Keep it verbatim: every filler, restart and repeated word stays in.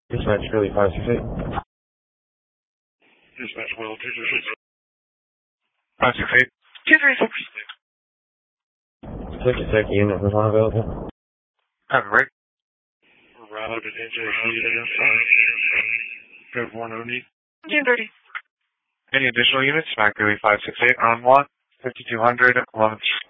Dispatch Philly five six eight. Dispatch Will two three six. five six eight. two three six. Ticket tech unit was not available. Have a break. Routed N J C. Code one oh need. ten thirty. Any additional units? Smack Philly five six eight on one, fifty-two hundred, eleventh.